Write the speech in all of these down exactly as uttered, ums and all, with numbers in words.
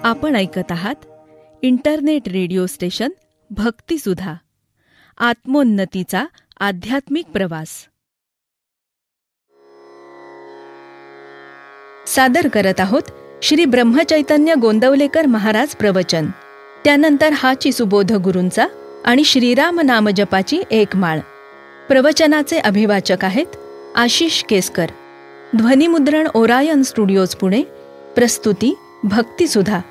आपण ऐकत आहात इंटरनेट रेडिओ स्टेशन भक्तिसुधा, आत्मोन्नतीचा आध्यात्मिक प्रवास. सादर करत आहोत श्री ब्रह्मचैतन्य गोंदवलेकर महाराज प्रवचन. त्यानंतर हाची सुबोध गुरूंचा आणि श्रीराम नामजपाची एक माळ. प्रवचनाचे अभिवाचक आहेत आशिष केसकर. ध्वनिमुद्रण ओरायन स्टुडिओज पुणे. प्रस्तुती भक्तिसुधा.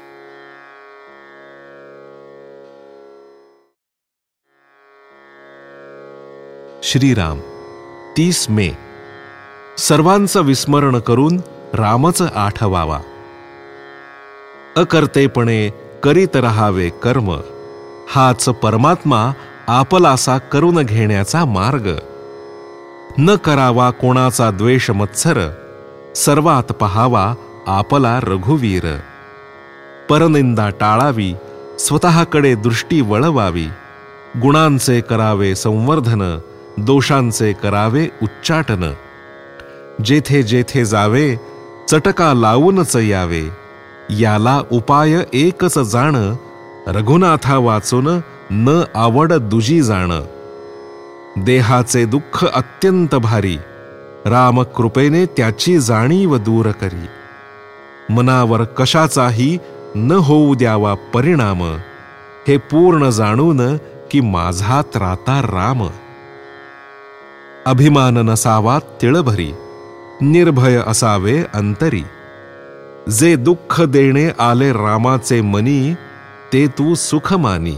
श्रीराम. तीस मे. सर्वांचं विस्मरण करून रामच आठवावा. अकर्तेपणे करीत रहावे कर्म, हाच परमात्मा आपलासा करून घेण्याचा मार्ग. न करावा कोणाचा द्वेष मत्सर, सर्वात पहावा आपला रघुवीर. परनिंदा टाळावी, स्वतःकडे दृष्टी वळवावी. गुणांचे करावे संवर्धन, दोषांचे करावे उच्चाटन. जेथे जेथे जावे चटका लावूनच यावे, याला उपाय एकच जाण. रघुनाथा वाचून न आवड दुजी जाण. देहाचे दुःख अत्यंत भारी, राम कृपेने त्याची जाणीव दूर करी. मनावर कशाचाही न होऊ द्यावा परिणाम, हे पूर्ण जाणून की माझा त्राता राम. अभिमान नसावा तिळभरी, निर्भय असावे अंतरी. जे दुःख देणे आले रामाचे मनी, ते तू सुख मानी.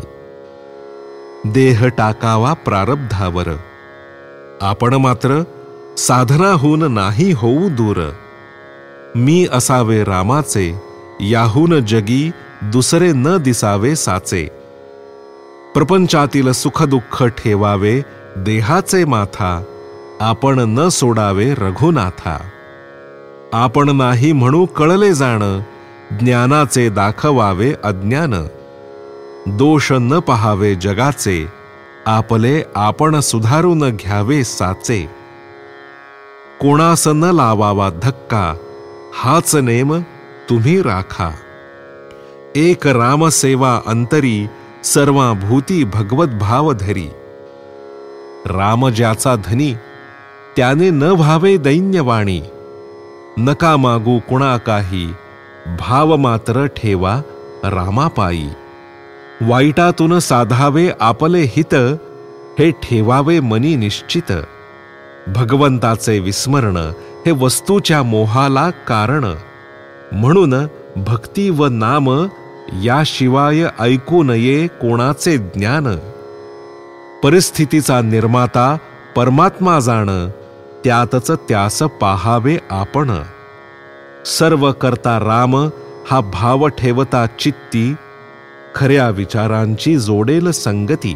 देह टाकावा प्रारब्धावर, आपण मात्र साधनाहून नाही होऊ दूर. मी असावे रामाचे, याहून जगी दुसरे न दिसावे साचे. प्रपंचातील सुखदुःख ठेवावे देहाचे माथा, आपण न सोडावे रघुनाथा. आपण नाही म्हणू कळले जाण, ज्ञानाचे दाखवावे अज्ञान. दोष न पहावे जगाचे, आपले आपण सुधारून घ्यावे साचे. कोणास न लावावा धक्का, हाच नेम तुम्ही राखा. एक रामसेवा अंतरी, सर्वा भूती भगवत भाव धरी. राम ज्याचा धनी, त्याने न व्हावे दैन्यवाणी. नका मागू कुणा काही, भाव मात्र ठेवा रामापायी. वाईटातून साधावे आपले हित, हे ठेवावे मनी निश्चित. भगवंताचे विस्मरण हे वस्तूच्या मोहाला कारण. म्हणून भक्ती व नाम, याशिवाय ऐकू नये कोणाचे ज्ञान. परिस्थितीचा निर्माता परमात्मा जाण, त्यातच त्यास पाहावे आपण. सर्व करता राम हा भाव ठेवता चित्ती, खऱ्या विचारांची जोडेल संगती.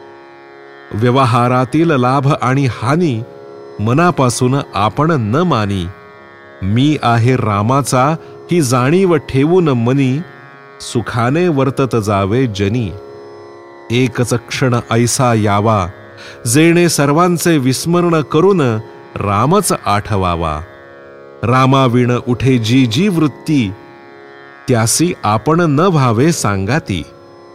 व्यवहारातील लाभ आणि हानी, मनापासून आपण न मानी. मी आहे रामाचा ही जाणीव ठेवून मनी, सुखाने वर्तत जावे जनी. एकच क्षण ऐसा यावा, जेणे सर्वांचे विस्मरण करून रामच आठवावा. रामाविण उठे जी जी वृत्ती, त्यासी आपण न व्हावे सांगाती.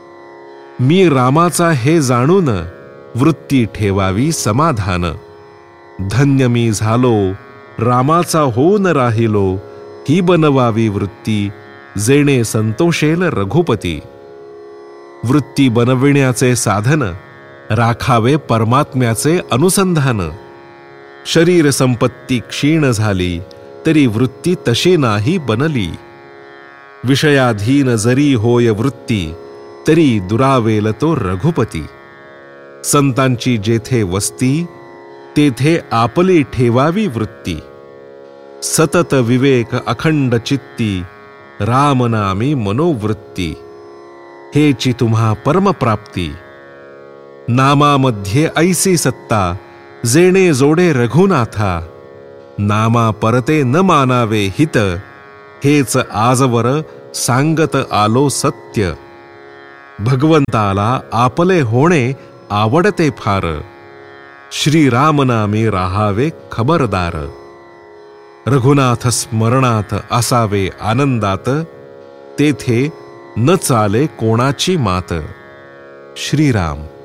मी रामाचा हे जाणून, वृत्ती ठेवावी समाधान. धन्य मी झालो, रामाचा होऊन राहिलो, ही बनवावी वृत्ती, जेणे संतोषेल रघुपती. वृत्ती बनविण्याचे साधन, राखावे परमात्म्याचे अनुसंधान. शरीर संपत्ती क्षीण झाली, तरी वृत्ती तशी नाही बनली. विषयाधीन जरी होय वृत्ती, तरी दुरावेल तो रघुपती. संतांची जेथे वस्ती, तेथे आपली ठेवावी वृत्ती. सतत विवेक अखंड चित्ती, रामनामी मनोवृत्ती. हेची तुम्हा परमप्राप्ती. नामामध्ये ऐसी सत्ता, जेणे जोडे रघुनाथा. नामा परते न मानावे हित, हेच आजवर सांगत आलो सत्य. भगवंताला आपले होणे आवडते फार, श्रीरामनामी राहावे खबरदार. रघुनाथ स्मरणात असावे आनंदात, तेथे न चाले कोणाची मात. श्रीराम.